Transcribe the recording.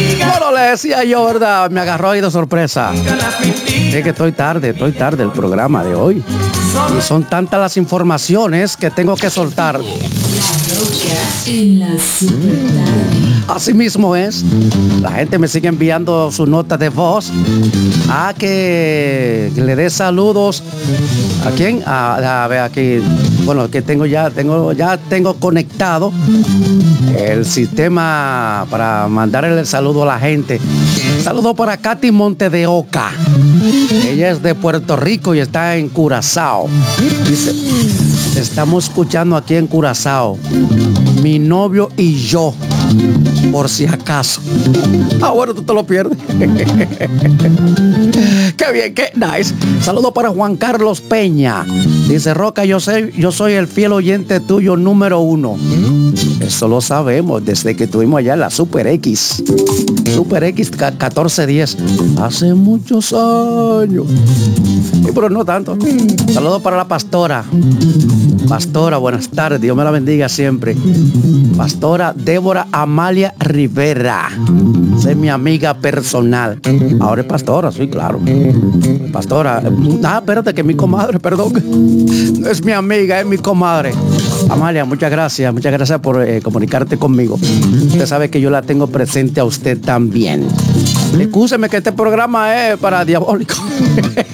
Bueno, le decía yo, ¿verdad? Me agarró ahí de sorpresa. Es que estoy tarde el programa de hoy. Y son tantas las informaciones que tengo que soltar. Así mismo es. La gente me sigue enviando sus notas de voz. Que le dé saludos. ¿A quién? A ver aquí. Bueno, que tengo conectado el sistema para mandarle el saludo a la gente. Saludo para Katy Monte de Oca. Ella es de Puerto Rico y está en Curazao. Dice, estamos escuchando aquí en Curazao. Mi novio y yo, por si acaso. Bueno, tú te lo pierdes. Qué bien, qué nice. Saludo para Juan Carlos Peña. Dice, Roca, yo soy el fiel oyente tuyo número 1. Eso lo sabemos desde que estuvimos allá en la Super X 1410. Hace muchos años. Pero no tanto. Saludo para la pastora. Pastora, buenas tardes. Dios me la bendiga siempre. Pastora Débora Amalia Rivera. Esa es mi amiga personal. Ahora es pastora, sí, claro. Pastora. Espérate, que es mi comadre, perdón. No es mi amiga, es mi comadre. Amalia, muchas gracias por comunicarte conmigo. Usted sabe que yo la tengo presente a usted también. Excúseme que este programa es para diabólico.